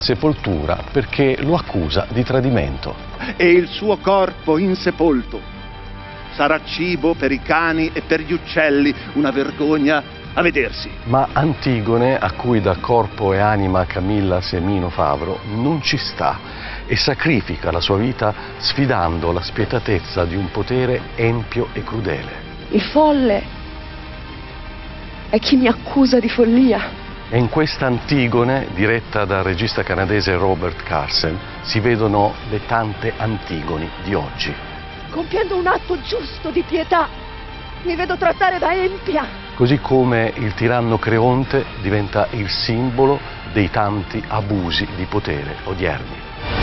Sepoltura perché lo accusa di tradimento. E il suo corpo insepolto sarà cibo per i cani e per gli uccelli, una vergogna a vedersi. Ma Antigone, a cui dà corpo e anima Camilla Semino Favro, non ci sta e sacrifica la sua vita sfidando la spietatezza di un potere empio e crudele. Il folle è chi mi accusa di follia. E in questa Antigone, diretta dal regista canadese Robert Carsen, si vedono le tante Antigoni di oggi. Compiendo un atto giusto di pietà, mi vedo trattare da empia. Così come il tiranno Creonte diventa il simbolo dei tanti abusi di potere odierni.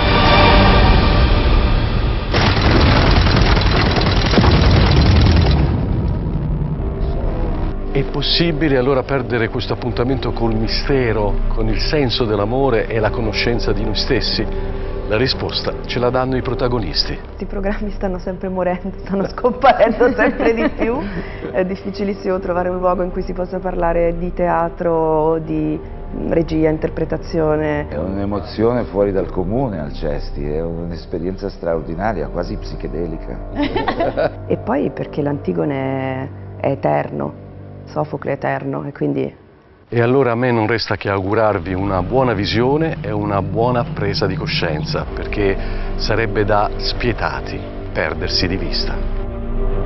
È possibile allora perdere questo appuntamento col mistero, con il senso dell'amore e la conoscenza di noi stessi? La risposta ce la danno i protagonisti. Questi programmi stanno sempre morendo, stanno scomparendo sempre di più. È difficilissimo trovare un luogo in cui si possa parlare di teatro, di regia, interpretazione. È un'emozione fuori dal comune Alcesti, è un'esperienza straordinaria, quasi psichedelica. E poi perché l'Antigone è eterno, Sofocle è eterno e quindi... E allora a me non resta che augurarvi una buona visione e una buona presa di coscienza, perché sarebbe da spietati perdersi di vista.